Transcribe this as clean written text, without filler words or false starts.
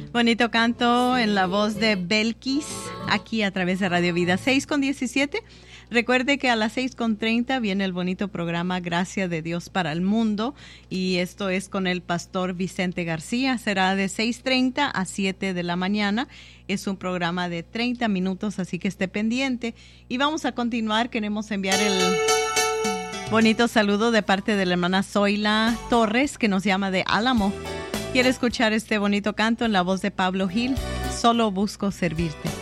Bonito canto en la voz de Belkis, aquí a través de Radio Vida. 6:17. Recuerde que a las 6:30 viene el bonito programa Gracia de Dios para el Mundo, y esto es con el pastor Vicente García. Será de 6:30 a 7 de la mañana. Es un programa de 30 minutos, así que esté pendiente. Y vamos a continuar. Queremos enviar el bonito saludo de parte de la hermana Zoila Torres, que nos llama de Álamo. Quiere escuchar este bonito canto en la voz de Pablo Gil. Solo busco servirte.